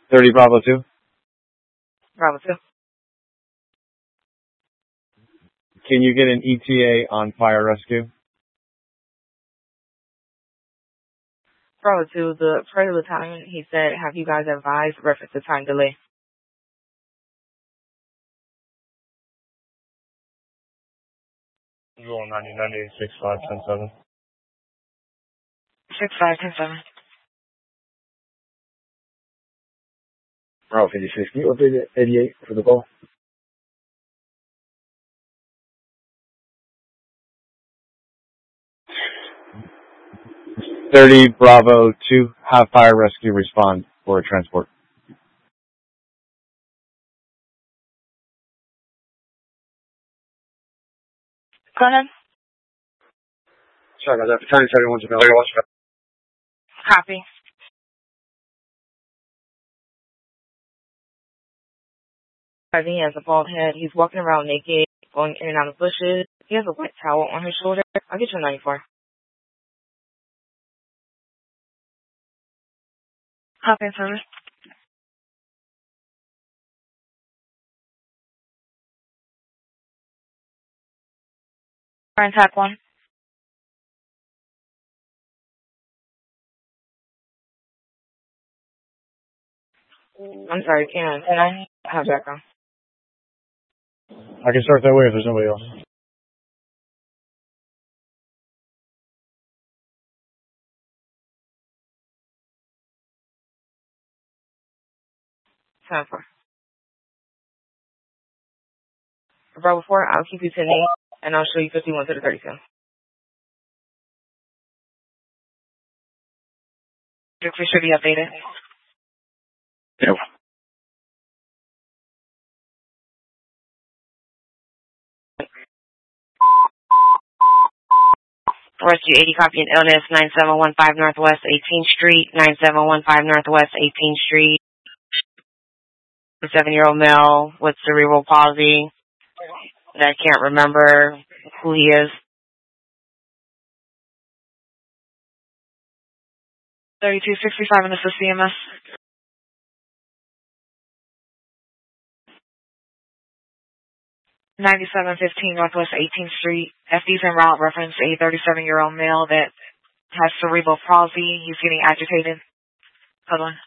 30 Bravo 2. Bravo 2. Can you get an ETA on fire rescue? Bravo 2, the Prayer Lieutenant, he said, have you guys advised reference to time delay? You on 90, 65, 10-7. 65, 10-7. Bravo 56, can you update it 88 for the call? "30 Bravo 2, have fire rescue respond for a transport." Go ahead. Sorry about that. Battalion 71's available. Copy. He has a bald head. He's walking around naked, going in and out of bushes. He has a wet towel on his shoulder. I'll get you a 94. Copy, service. Fire attack 1. I'm sorry, can I have background? I can start that way if there's nobody else. Time for. Bravo 4, I'll keep you to 8, and I'll show you 51 to the 32. We should be updated. Yep. Rescue 80, copy an illness, 9715 Northwest 18th Street, 9715 Northwest 18th Street. A 7-year-old male with cerebral palsy that can't remember who he is. 3265 in the CMS. $97.15 Northwest 18th Street. FD's en route, reference a 37-year-old male that has cerebral palsy. He's getting agitated. Hold on.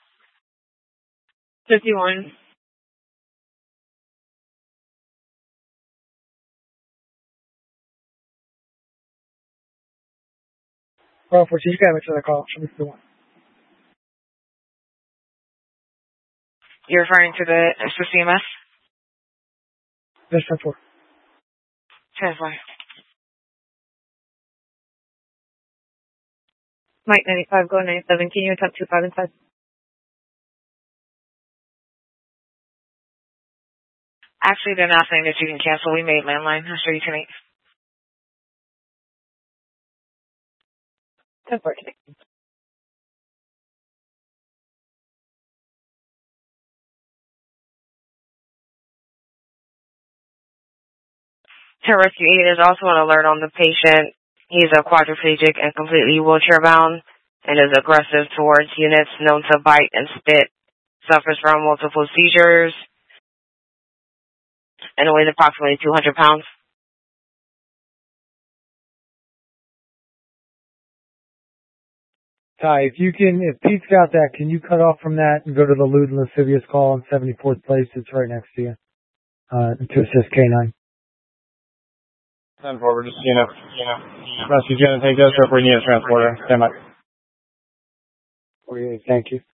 51. Well, for you got to the call. Show me the one. You're referring to the CMS? Yes, 10-4. 10-4. Mike 95, go 97. Can you attempt 25 inside? Actually, they're not saying that you can cancel. We made landline. I'll show you tonight. 10-4. Rescue 8 is also an alert on the patient. He's a quadriplegic and completely wheelchair bound and is aggressive towards units, known to bite and spit, suffers from multiple seizures, and weighs approximately 200 pounds. Ty, if Pete's got that, can you cut off from that and go to the lewd and lascivious call on 74th place? It's right next to you. To assist K9. 10-4, we're just seeing if, rescue's gonna take this or if we need a transporter. Stand by. Okay, thank you.